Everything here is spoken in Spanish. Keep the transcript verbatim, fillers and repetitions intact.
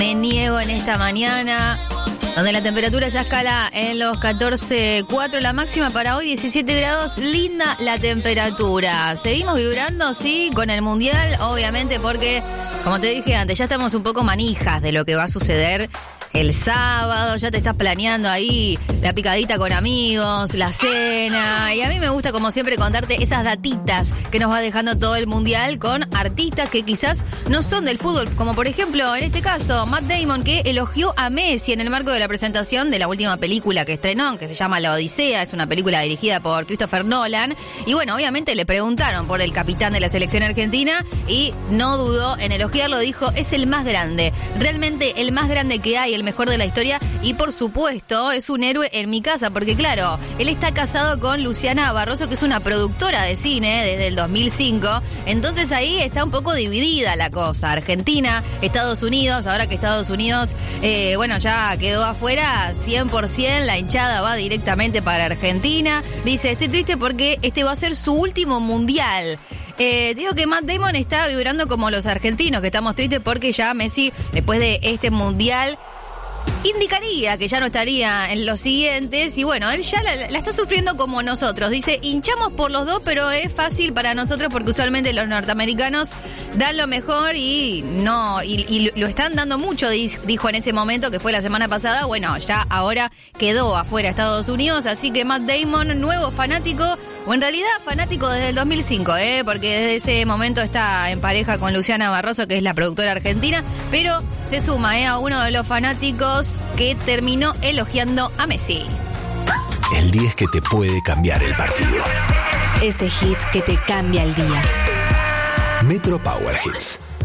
Me niego en esta mañana, donde la temperatura ya escala en los catorce coma cuatro, la máxima para hoy diecisiete grados, linda la temperatura. Seguimos vibrando, sí, con el Mundial, obviamente, porque, como te dije antes, ya estamos un poco manijas de lo que va a suceder el sábado. Ya te estás planeando ahí la picadita con amigos, la cena, y a mí me gusta, como siempre, contarte esas datitas que nos va dejando todo el Mundial con artistas que quizás no son del fútbol, como por ejemplo, en este caso, Matt Damon, que elogió a Messi en el marco de la presentación de la última película que estrenó, que se llama La Odisea. Es una película dirigida por Christopher Nolan, y bueno, obviamente le preguntaron por el capitán de la selección argentina y no dudó en elogiarlo. Dijo: es el más grande, realmente el más grande que hay, el mejor de la historia, y por supuesto es un héroe en mi casa, porque claro, él está casado con Luciana Barroso, que es una productora de cine desde el dos mil cinco, entonces ahí está un poco dividida la cosa. Argentina, Estados Unidos, ahora que Estados Unidos, eh, bueno, ya quedó afuera, cien por ciento la hinchada va directamente para Argentina. Dice: estoy triste porque este va a ser su último mundial. Eh, digo que Matt Damon está vibrando como los argentinos, que estamos tristes porque ya Messi, después de este mundial, indicaría que ya no estaría en los siguientes, y bueno, él ya la, la está sufriendo como nosotros. Dice: hinchamos por los dos, pero es fácil para nosotros porque usualmente los norteamericanos dan lo mejor y no y, y lo están dando mucho, dijo en ese momento, que fue la semana pasada. Bueno, ya ahora quedó afuera Estados Unidos, así que Matt Damon, nuevo fanático, o en realidad fanático desde el dos mil cinco, ¿eh? porque desde ese momento está en pareja con Luciana Barroso, que es la productora argentina, pero se suma ¿eh? a uno de los fanáticos que terminó elogiando a Messi. El diez que te puede cambiar el partido. Ese hit que te cambia el día. Metro Power Hits.